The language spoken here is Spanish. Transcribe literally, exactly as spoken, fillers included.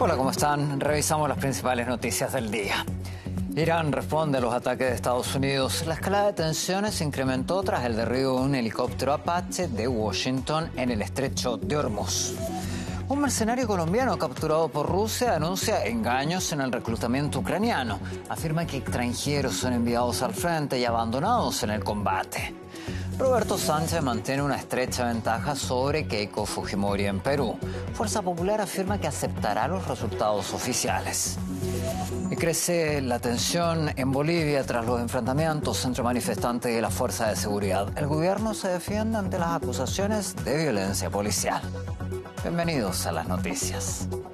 Hola, ¿cómo están? Revisamos las principales noticias del día. Irán responde a los ataques de Estados Unidos. La escalada de tensiones se incrementó tras el derribo de un helicóptero Apache de Washington en el estrecho de Hormuz. Un mercenario colombiano capturado por Rusia anuncia engaños en el reclutamiento ucraniano. Afirma que extranjeros son enviados al frente y abandonados en el combate. Roberto Sánchez mantiene una estrecha ventaja sobre Keiko Fujimori en Perú. Fuerza Popular afirma que aceptará los resultados oficiales. Y crece la tensión en Bolivia tras los enfrentamientos entre manifestantes y la fuerza de seguridad. El gobierno se defiende ante las acusaciones de violencia policial. Bienvenidos a las noticias.